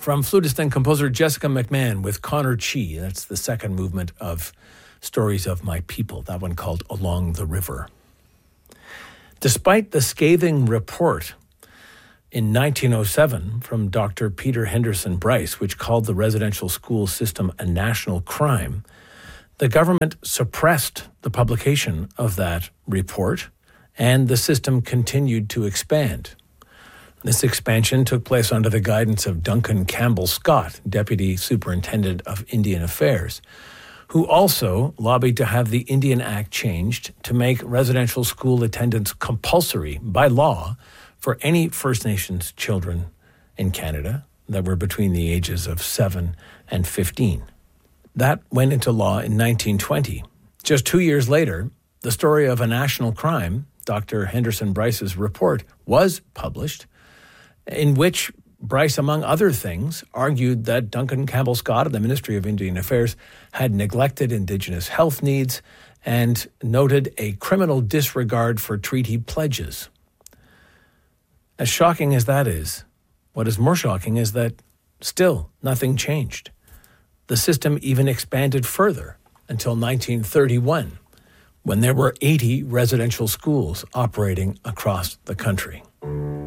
From flutist and composer Jessica McMahon with Connor Chi. That's the second movement of Stories of My People, that one called Along the River. Despite the scathing report in 1907 from Dr. Peter Henderson Bryce, which called the residential school system a national crime, the government suppressed the publication of that report, and the system continued to expand. This expansion took place under the guidance of Duncan Campbell Scott, Deputy Superintendent of Indian Affairs, who also lobbied to have the Indian Act changed to make residential school attendance compulsory by law for any First Nations children in Canada that were between the ages of 7 and 15. That went into law in 1920. Just 2 years later, the story of a national crime, Dr. Henderson Bryce's report, was published, in which Bryce, among other things, argued that Duncan Campbell Scott of the Ministry of Indian Affairs had neglected Indigenous health needs and noted a criminal disregard for treaty pledges. As shocking as that is, what is more shocking is that still nothing changed. The system even expanded further until 1931, when there were 80 residential schools operating across the country.